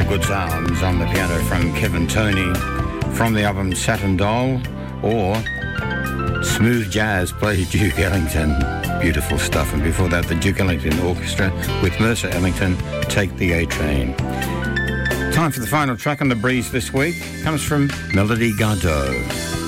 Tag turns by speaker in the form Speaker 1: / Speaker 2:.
Speaker 1: good sounds on the piano from Kevin Toney from the album Saturn Doll, or smooth jazz played Duke Ellington. Beautiful stuff. And before that, the Duke Ellington Orchestra with Mercer Ellington, Take the A-Train. Time for the final track on The Breeze this week. Comes from Melody Gardot.